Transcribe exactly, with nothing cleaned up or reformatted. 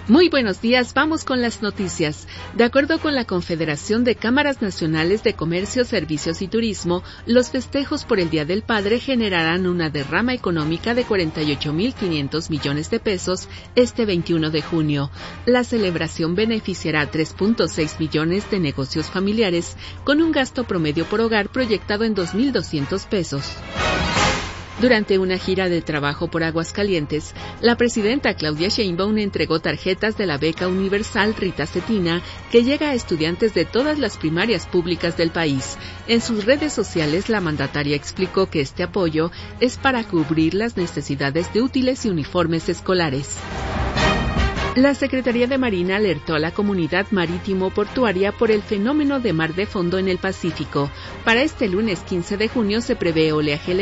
Muy buenos días, vamos con las noticias. De acuerdo con la Confederación de Cámaras Nacionales de Comercio, Servicios y Turismo, los festejos por el Día del Padre generarán una derrama económica de cuarenta y ocho mil quinientos millones de pesos este veintiuno de junio. La celebración beneficiará a tres punto seis millones de negocios familiares, con un gasto promedio por hogar proyectado en dos mil doscientos pesos. Durante una gira de trabajo por Aguascalientes, la presidenta Claudia Sheinbaum entregó tarjetas de la beca universal Rita Cetina, que llega a estudiantes de todas las primarias públicas del país. En sus redes sociales, la mandataria explicó que este apoyo es para cubrir las necesidades de útiles y uniformes escolares. La Secretaría de Marina alertó a la comunidad marítimo-portuaria por el fenómeno de mar de fondo en el Pacífico. Para este lunes quince de junio se prevé oleaje